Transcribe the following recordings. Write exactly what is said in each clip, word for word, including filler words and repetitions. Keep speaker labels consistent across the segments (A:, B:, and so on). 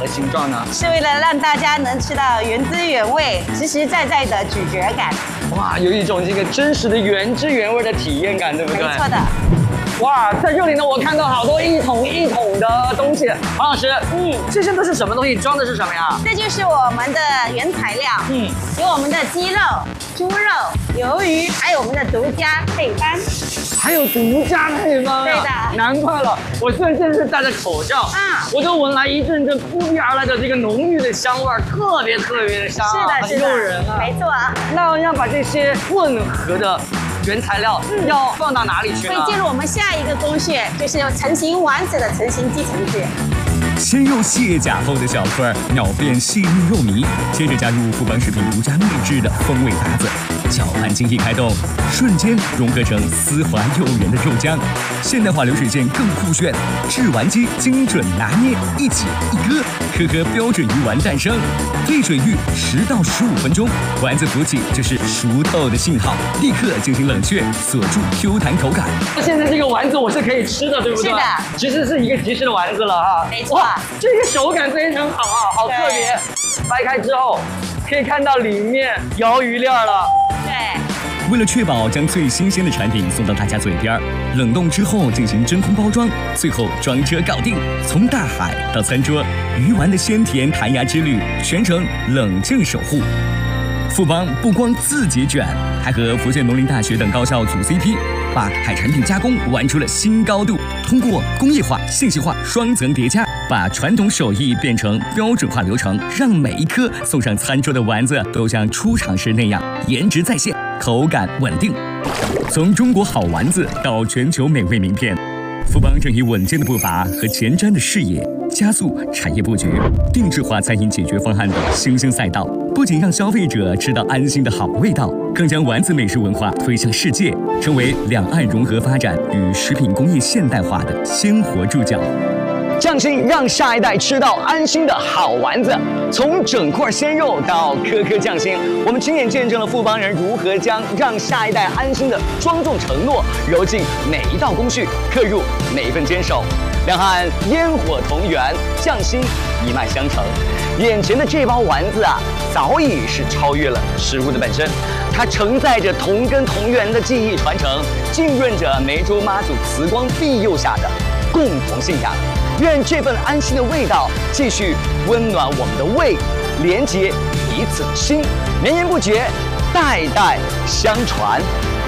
A: 和形状呢？
B: 是为了让大家能吃到原汁原味、实实在在的咀嚼感。
A: 哇，有一种这个真实的原汁原味的体验感，对不对？
B: 没错的。
A: 哇，在这里呢，我看到好多一桶一桶的东西。黄老师，
B: 嗯，
A: 这些都是什么东西？装的是什么呀？
B: 这就是我们的原材料。嗯，有我们的鸡肉、猪肉、鱿鱼，还有我们的独家配方。
A: 还有独家配方、啊。
B: 对的。
A: 难怪了，我虽然现在是戴着口罩，啊，我都闻来一阵阵扑鼻而来的这个浓郁的香味儿，特别特别的香、啊，
B: 是的，是的，
A: 很诱人啊。
B: 没错。
A: 那要把这些混合的原材料要放到哪里去呢？
B: 会进入我们下一个工序，就是成型丸子的成型继承序。
C: 鲜肉卸甲后的小块秒变细腻肉糜，接着加入富邦食品独家秘制的风味搭子，搅拌精液开动，瞬间融合成丝滑诱人的肉浆。现代化流水线更酷炫，制丸机精准拿捏，一挤一割，颗颗标准鱼丸诞生。沸水浴十到十五分钟，丸子浮起就是熟透的信号，立刻进行冷却，锁住 Q 弹口感。
A: 现在这个丸子我是可以吃的，对不对？
B: 是的，
A: 其实是一个即食的丸子了哈。
B: 没错。
A: 这个手感非常好啊，好特别。掰开之后，可以看到里面摇鱼链了。
B: 对。
C: 为了确保将最新鲜的产品送到大家嘴边，冷冻之后进行真空包装，最后装车搞定。从大海到餐桌，鱼丸的鲜甜弹牙之旅，全程冷静守护。富邦不光自己卷，还和福建农林大学等高校组 C P， 把海产品加工玩出了新高度。通过工业化、信息化双层叠加，把传统手艺变成标准化流程，让每一颗送上餐桌的丸子都像出厂时那样颜值在线，口感稳定。从中国好丸子到全球美味名片，富邦正以稳健的步伐和前瞻的视野，加速产业布局、定制化餐饮解决方案的新兴赛道，不仅让消费者吃到安心的好味道，更将丸子美食文化推向世界，成为两岸融合发展与食品工业现代化的鲜活注脚。
A: 匠心让下一代吃到安心的好丸子，从整块鲜肉到颗颗匠心，我们亲眼见证了富邦人如何将让下一代安心的庄重承诺揉进每一道工序，刻入每一份坚守。两岸烟火同源，匠心一脉相承。眼前的这包丸子啊，早已是超越了食物的本身，它承载着同根同源的记忆传承，浸润着梅州妈祖慈光庇佑下的共同信仰。愿这份安心的味道继续温暖我们的胃，连接彼此的心，绵延不绝，代代相传。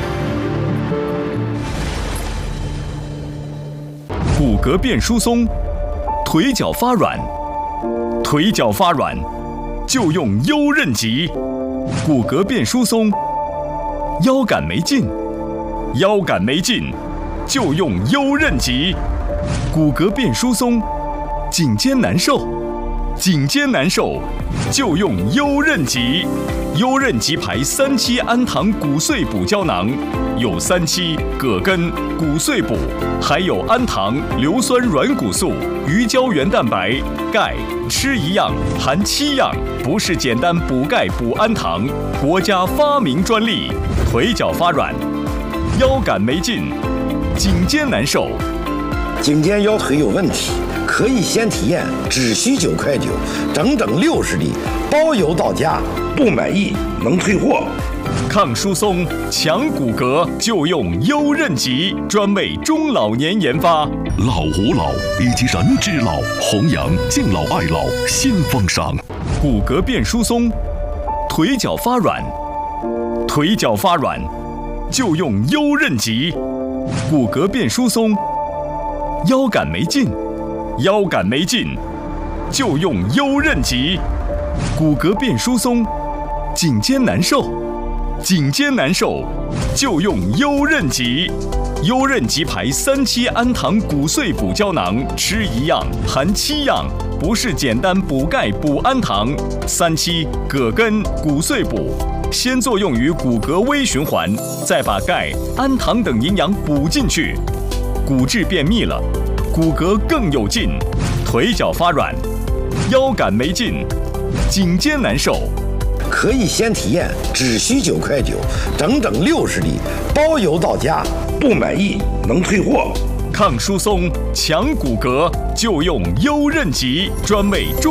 D: 骨骼变疏松，腿脚发软，腿脚发软就用优韧极。骨骼变疏松，腰杆没劲，腰杆没劲就用优韧极。骨骼变疏松，颈肩难受，颈肩难受就用优韧极。优韧极牌三七氨糖骨碎补胶囊，有三七、葛根、骨碎补，还有氨糖、硫酸软骨素、鱼胶原蛋白、钙，吃一样含七样，不是简单补钙补氨糖，国家发明专利。腿脚发软，腰杆没劲，颈肩难受。
E: 颈肩腰腿有问题，可以先体验，只需九块九，整整六十粒，包邮到家，不满意能退货。
D: 抗疏松、强骨骼就用优韧极，专为中老年研发。
F: 老吾老以及人之老，弘扬敬老爱老新风尚。
D: 骨骼变疏松，腿脚发软，腿脚发软就用优韧极。骨骼变疏松，腰杆没劲，腰杆没劲就用优韧极。骨骼变疏松，颈肩难受，颈肩难受就用优韧极。优韧极牌三七氨糖骨碎补胶囊，吃一样含七样，不是简单补钙补氨糖。三七、葛根、骨碎补，先作用于骨骼微循环，再把钙、氨糖等营养补进去，骨质变密了，骨骼更有劲，腿脚发软，腰杆没劲，颈肩难受。
E: 可以先体验，只需九块九，整整六十粒，包邮到家，不满意能退货。
D: 抗疏松、强骨骼就用优韧极，专为中。